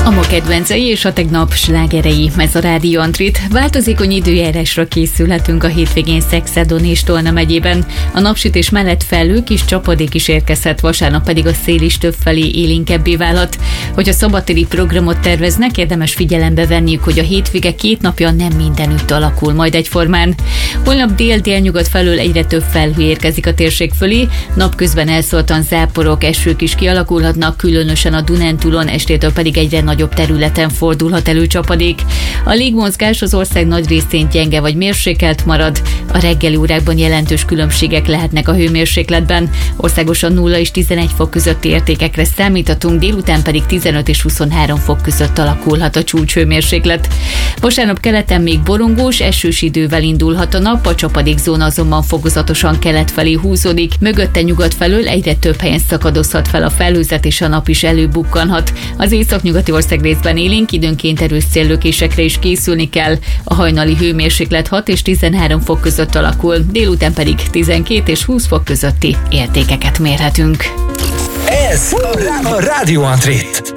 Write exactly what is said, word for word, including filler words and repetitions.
A ma kedvencei és a tegnap slágerei, ez a Rádió Antrit. Változékony időjárásra készülhetünk a hétvégén Szekszádon és Tolna megyében. A napsütés mellett felhők és csapadék is érkezhet, vasárnap pedig a szél is többfelé élénkebbé válhat. Hogyha szabadtéri programot terveznek, érdemes figyelembe venniük, hogy a hétvége két napja nem mindenütt alakul majd egyformán. Holnap dél-délnyugat felől egyre több felhő érkezik a térség fölé, napközben elszórtan záporok, esők is kialakulhatnak, különösen a Dunántúlon, estétől pedig egyre nagyobb területen fordulhat elő csapadék. A légmozgás az ország nagy részén gyenge vagy mérsékelt marad. A reggeli órákban jelentős különbségek lehetnek a hőmérsékletben. Országosan nulla és tizenegy fok közötti értékekre számíthatunk, délután pedig tizenöt és huszonhárom fok között alakulhat a csúcshőmérséklet. Vasárnap keleten még borongós, esős idővel indulhat a nap, a csapadékzóna azonban fokozatosan kelet felé húzódik, mögötte nyugat felől egyre több helyen szakadozhat fel a felhőzet, és a nap is előbukkanhat. Az északnyugati ország részben élénk, időnként erős széllökésekre is készülni kell. A hajnali hőmérséklet hat és tizenhárom fok között alakul, délután pedig tizenkét és húsz fok közötti értékeket mérhetünk. Ez a Rádió Antrit.